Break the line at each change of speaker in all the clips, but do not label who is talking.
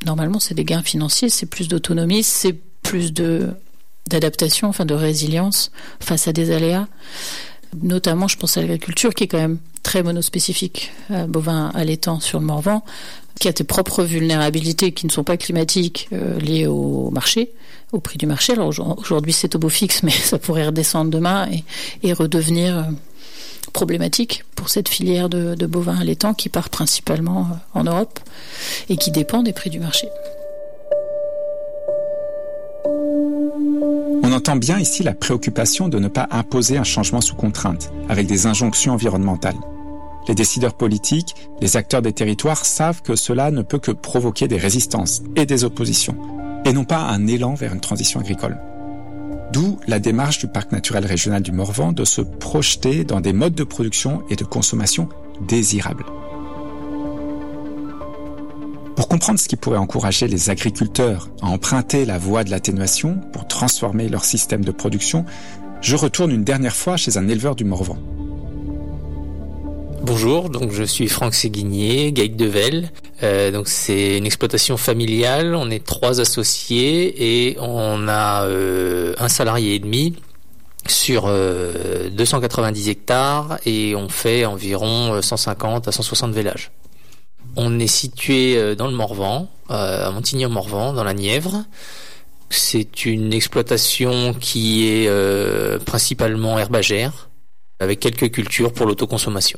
normalement, c'est des gains financiers, c'est plus d'autonomie, c'est plus d'adaptation, enfin de résilience face à des aléas. Notamment, je pense à l'agriculture qui est quand même très monospécifique, bovin allaitant sur le Morvan, qui a ses propres vulnérabilités qui ne sont pas climatiques, liées au marché, au prix du marché. Alors aujourd'hui, c'est au beau fixe, mais ça pourrait redescendre demain et redevenir problématique pour cette filière de bovins allaitants qui part principalement en Europe et qui dépend des prix du marché.
On entend bien ici la préoccupation de ne pas imposer un changement sous contrainte, avec des injonctions environnementales. Les décideurs politiques, les acteurs des territoires savent que cela ne peut que provoquer des résistances et des oppositions, et non pas un élan vers une transition agricole. D'où la démarche du Parc naturel régional du Morvan de se projeter dans des modes de production et de consommation désirables. Pour comprendre ce qui pourrait encourager les agriculteurs à emprunter la voie de l'atténuation pour transformer leur système de production, je retourne une dernière fois chez un éleveur du Morvan.
Bonjour, donc je suis Franck Séguinier, Gaïc de Velle. Donc c'est une exploitation familiale, on est 3 associés et on a un salarié et demi sur 290 hectares et on fait environ 150 à 160 vélages. On est situé dans le Morvan, à Montigny-en-Morvan, dans la Nièvre. C'est une exploitation qui est principalement herbagère, avec quelques cultures pour l'autoconsommation.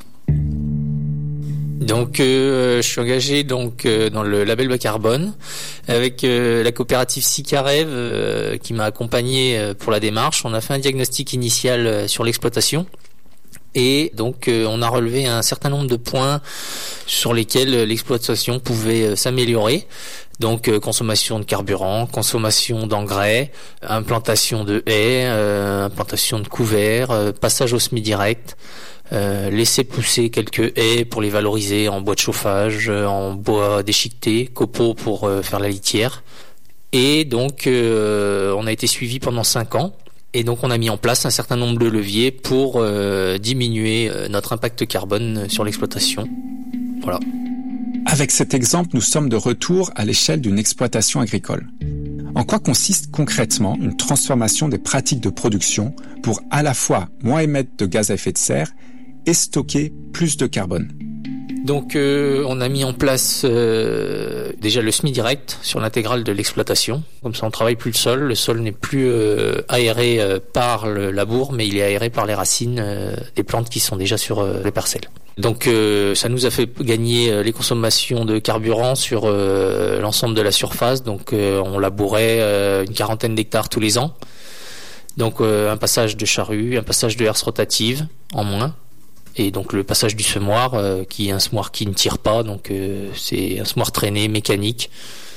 Donc je suis engagé dans le label bas carbone avec la coopérative Sicarev qui m'a accompagné pour la démarche. On a fait un diagnostic initial sur l'exploitation. Et donc on a relevé un certain nombre de points sur lesquels l'exploitation pouvait s'améliorer. Donc consommation de carburant, consommation d'engrais, implantation de haies, implantation de couverts, passage au semi-direct, laisser pousser quelques haies pour les valoriser en bois de chauffage, en bois déchiqueté, copeaux pour faire la litière. Et donc on a été suivi pendant 5 ans. Et donc on a mis en place un certain nombre de leviers pour diminuer notre impact carbone sur l'exploitation. Voilà.
Avec cet exemple, nous sommes de retour à l'échelle d'une exploitation agricole. En quoi consiste concrètement une transformation des pratiques de production pour à la fois moins émettre de gaz à effet de serre et stocker plus de carbone ?
Donc on a mis en place déjà le semi-direct sur l'intégrale de l'exploitation. Comme ça on travaille plus le sol. Le sol n'est plus aéré par le labour, mais il est aéré par les racines des plantes qui sont déjà sur les parcelles. Donc ça nous a fait gagner les consommations de carburant sur l'ensemble de la surface. Donc on labourait une 40aine d'hectares tous les ans. Donc un passage de charrue, un passage de herse rotative en moins. Et donc le passage du semoir, qui est un semoir qui ne tire pas, donc c'est un semoir traîné mécanique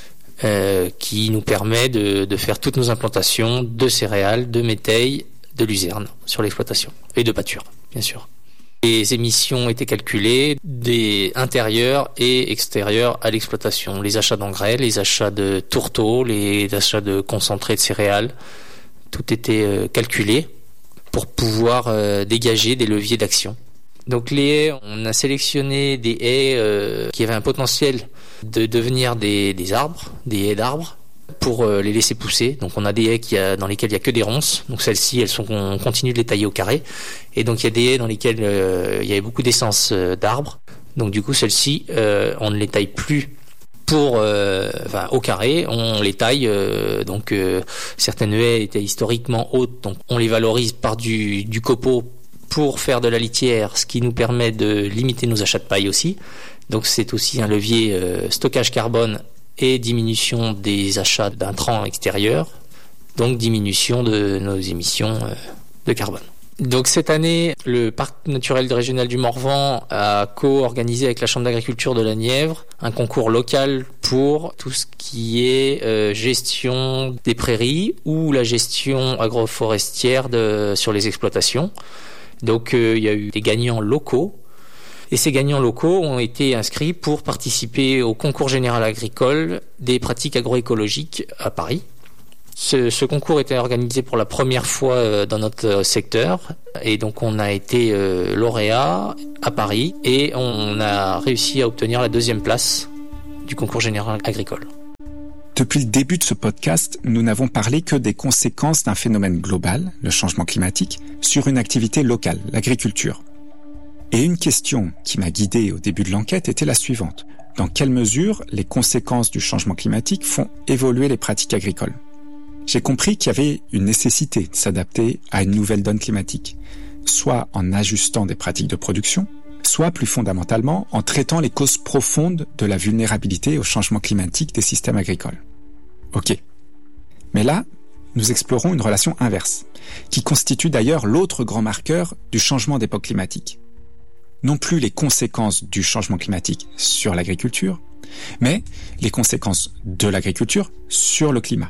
qui nous permet de faire toutes nos implantations de céréales, de métailles, de luzerne sur l'exploitation et de pâture, bien sûr. Les émissions étaient calculées des intérieurs et extérieurs à l'exploitation, les achats d'engrais, les achats de tourteaux, les achats de concentrés de céréales, tout était calculé pour pouvoir dégager des leviers d'action. Donc les haies, on a sélectionné des haies qui avaient un potentiel de devenir des arbres, des haies d'arbres, pour les laisser pousser. Donc on a des haies dans lesquelles il y a que des ronces. Donc celles-ci, on continue de les tailler au carré. Et donc il y a des haies dans lesquelles il y avait beaucoup d'essence d'arbres. Donc du coup celles-ci, on ne les taille plus au carré, on les taille. Certaines haies étaient historiquement hautes, donc on les valorise par du copeau pour faire de la litière, ce qui nous permet de limiter nos achats de paille aussi. Donc c'est aussi un levier stockage carbone et diminution des achats d'intrants extérieurs, donc diminution de nos émissions de carbone. Donc cette année, le Parc naturel régional du Morvan a co-organisé avec la Chambre d'agriculture de la Nièvre un concours local pour tout ce qui est gestion des prairies ou la gestion agroforestière sur les exploitations. Donc il y a eu des gagnants locaux et ces gagnants locaux ont été inscrits pour participer au concours général agricole des pratiques agroécologiques à Paris. Ce concours était organisé pour la première fois dans notre secteur et donc on a été lauréat à Paris et on a réussi à obtenir la 2e place du concours général agricole.
Depuis le début de ce podcast, nous n'avons parlé que des conséquences d'un phénomène global, le changement climatique, sur une activité locale, l'agriculture. Et une question qui m'a guidé au début de l'enquête était la suivante. Dans quelle mesure les conséquences du changement climatique font évoluer les pratiques agricoles ? J'ai compris qu'il y avait une nécessité de s'adapter à une nouvelle donne climatique, soit en ajustant des pratiques de production, soit plus fondamentalement en traitant les causes profondes de la vulnérabilité au changement climatique des systèmes agricoles. Ok. Mais là, nous explorons une relation inverse, qui constitue d'ailleurs l'autre grand marqueur du changement d'époque climatique. Non plus les conséquences du changement climatique sur l'agriculture, mais les conséquences de l'agriculture sur le climat.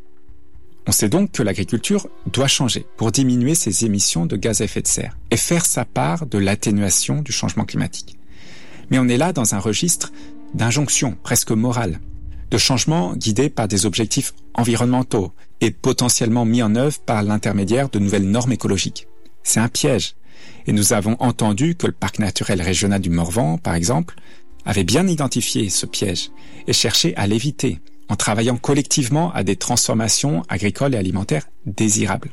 On sait donc que l'agriculture doit changer pour diminuer ses émissions de gaz à effet de serre et faire sa part de l'atténuation du changement climatique. Mais on est là dans un registre d'injonction presque morale, de changements guidés par des objectifs environnementaux et potentiellement mis en œuvre par l'intermédiaire de nouvelles normes écologiques. C'est un piège. Et nous avons entendu que le parc naturel régional du Morvan, par exemple, avait bien identifié ce piège et cherché à l'éviter en travaillant collectivement à des transformations agricoles et alimentaires désirables.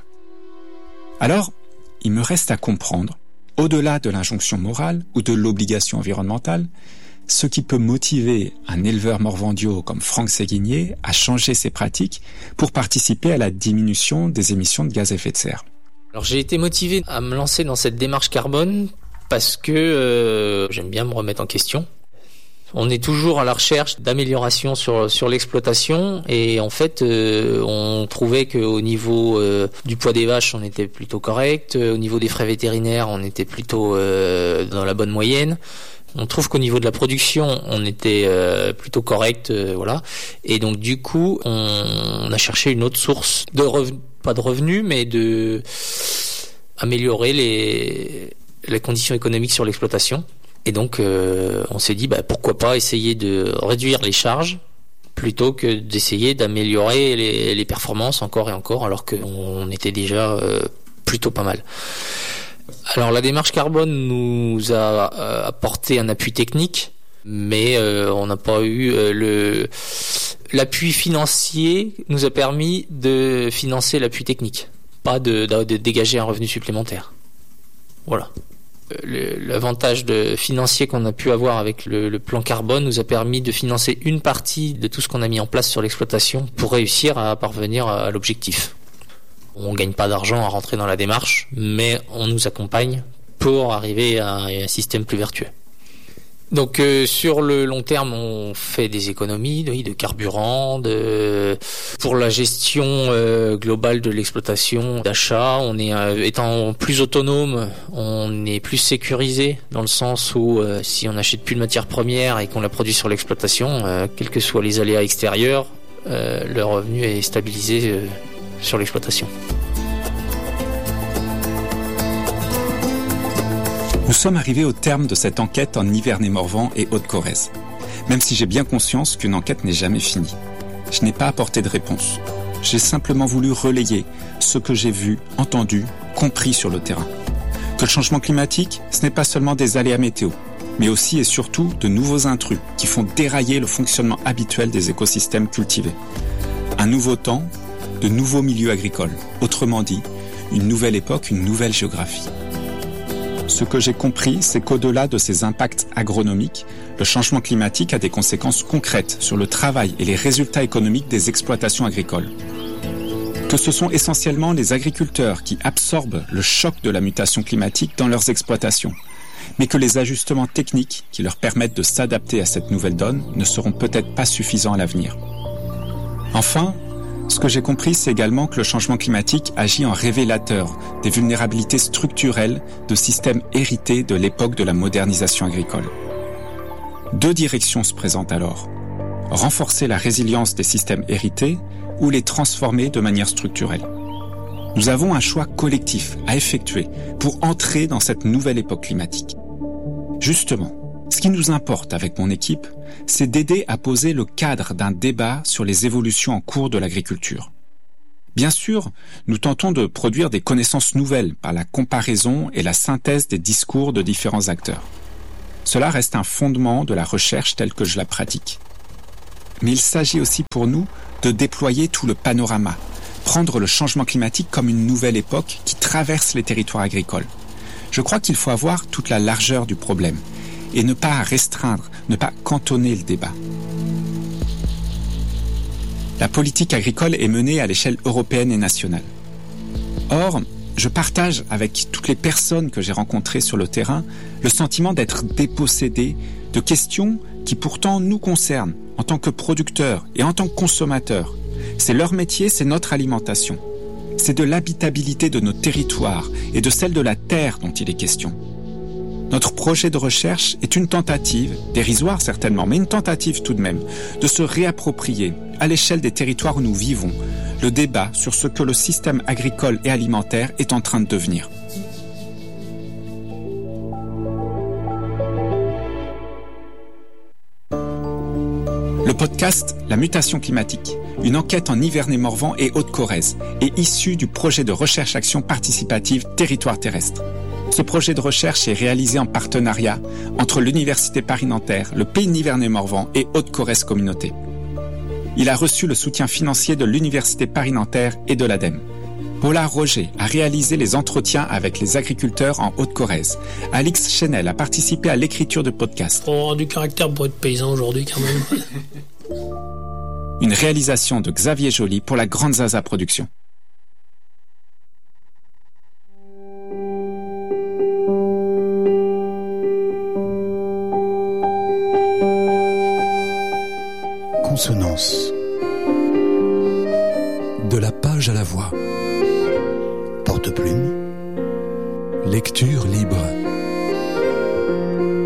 Alors, il me reste à comprendre, au-delà de l'injonction morale ou de l'obligation environnementale, ce qui peut motiver un éleveur morvandio comme Franck Séguinier à changer ses pratiques pour participer à la diminution des émissions de gaz à effet de serre.
Alors j'ai été motivé à me lancer dans cette démarche carbone parce que j'aime bien me remettre en question. On est toujours à la recherche d'amélioration sur l'exploitation et en fait on trouvait qu'au niveau du poids des vaches on était plutôt correct, au niveau des frais vétérinaires on était plutôt dans la bonne moyenne. On trouve qu'au niveau de la production, on était plutôt correct, voilà. Et donc du coup, on a cherché une autre source de revenus, pas de revenus, mais de améliorer les conditions économiques sur l'exploitation. Et donc, on s'est dit, pourquoi pas essayer de réduire les charges plutôt que d'essayer d'améliorer les performances encore et encore, alors qu'on était déjà plutôt pas mal. Alors la démarche carbone nous a apporté un appui technique, mais on n'a pas eu l'appui financier nous a permis de financer l'appui technique, pas de dégager un revenu supplémentaire. Voilà. L'avantage financier qu'on a pu avoir avec le plan carbone nous a permis de financer une partie de tout ce qu'on a mis en place sur l'exploitation pour réussir à parvenir à l'objectif. On gagne pas d'argent à rentrer dans la démarche, mais on nous accompagne pour arriver à un système plus vertueux. Donc sur le long terme, on fait des économies de carburant, pour la gestion globale de l'exploitation, d'achat. On est étant plus autonome, on est plus sécurisé dans le sens où si on n'achète plus de matières premières et qu'on la produit sur l'exploitation, quels que soient les aléas extérieurs, le revenu est stabilisé sur l'exploitation.
Nous sommes arrivés au terme de cette enquête en Nivernais-Morvan et Haute-Corrèze, même si j'ai bien conscience qu'une enquête n'est jamais finie. Je n'ai pas apporté de réponse. J'ai simplement voulu relayer ce que j'ai vu, entendu, compris sur le terrain. Que le changement climatique, ce n'est pas seulement des aléas météo, mais aussi et surtout de nouveaux intrus qui font dérailler le fonctionnement habituel des écosystèmes cultivés. Un nouveau temps, de nouveaux milieux agricoles. Autrement dit, une nouvelle époque, une nouvelle géographie. Ce que j'ai compris, c'est qu'au-delà de ces impacts agronomiques, le changement climatique a des conséquences concrètes sur le travail et les résultats économiques des exploitations agricoles. Que ce sont essentiellement les agriculteurs qui absorbent le choc de la mutation climatique dans leurs exploitations, mais que les ajustements techniques qui leur permettent de s'adapter à cette nouvelle donne ne seront peut-être pas suffisants à l'avenir. Enfin, ce que j'ai compris, c'est également que le changement climatique agit en révélateur des vulnérabilités structurelles de systèmes hérités de l'époque de la modernisation agricole. Deux directions se présentent alors. Renforcer la résilience des systèmes hérités ou les transformer de manière structurelle. Nous avons un choix collectif à effectuer pour entrer dans cette nouvelle époque climatique. Justement, ce qui nous importe avec mon équipe, c'est d'aider à poser le cadre d'un débat sur les évolutions en cours de l'agriculture. Bien sûr, nous tentons de produire des connaissances nouvelles par la comparaison et la synthèse des discours de différents acteurs. Cela reste un fondement de la recherche telle que je la pratique. Mais il s'agit aussi pour nous de déployer tout le panorama, prendre le changement climatique comme une nouvelle époque qui traverse les territoires agricoles. Je crois qu'il faut avoir toute la largeur du problème et ne pas restreindre, ne pas cantonner le débat. La politique agricole est menée à l'échelle européenne et nationale. Or, je partage avec toutes les personnes que j'ai rencontrées sur le terrain le sentiment d'être dépossédé de questions qui pourtant nous concernent en tant que producteurs et en tant que consommateurs. C'est leur métier, c'est notre alimentation. C'est de l'habitabilité de nos territoires et de celle de la terre dont il est question. Notre projet de recherche est une tentative, dérisoire certainement, mais une tentative tout de même, de se réapproprier, à l'échelle des territoires où nous vivons, le débat sur ce que le système agricole et alimentaire est en train de devenir. Le podcast « La mutation climatique », une enquête en Nivernais-Morvan et Haute-Corrèze, est issue du projet de recherche-action participative Territoire terrestre. Ce projet de recherche est réalisé en partenariat entre l'Université Paris-Nanterre, le Pays Nivernais-Morvan et Haute-Corrèze Communauté. Il a reçu le soutien financier de l'Université Paris-Nanterre et de l'ADEME. Paula Roger a réalisé les entretiens avec les agriculteurs en Haute-Corrèze. Alix Chenel a participé à l'écriture de podcast.
On a du caractère pour être paysan aujourd'hui quand même.
Une réalisation de Xavier Joly pour la Grande Zaza Production.
Consonance. De la page à la voix. Porte-plume. Lecture libre.